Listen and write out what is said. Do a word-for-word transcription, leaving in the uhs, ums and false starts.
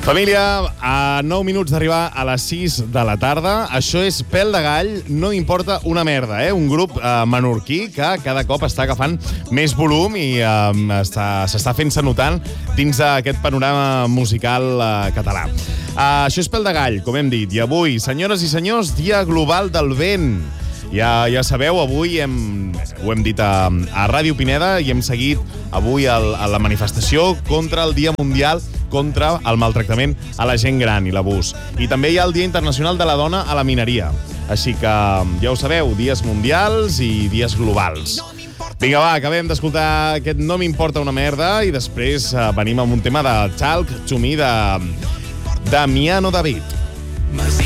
Família, a nou minuts d'arribar a les sis de la tarda. Això és Pèl de Gall, no importa una merda, eh? Un grup eh, menorquí que cada cop està agafant més volum i eh, s'està fent-se notant dins d'aquest panorama musical eh, català. Uh, això és Pèl de Gall, com hem dit. I avui, senyores i senyors, Dia Global del Vent. Ja, ja sabeu, avui hem, ho hem dit a, a Ràdio Pineda i hem seguit avui el, a la manifestació contra el Dia Mundial contra el maltractament a la gent gran i l'abús. I també hi ha el Dia Internacional de la Dona a la Mineria. Així que, ja ho sabeu, dies mundials i dies globals. Vinga, va, acabem d'escoltar aquest No m'importa una merda i després eh, venim amb un tema de Talk to Me de Damiano David.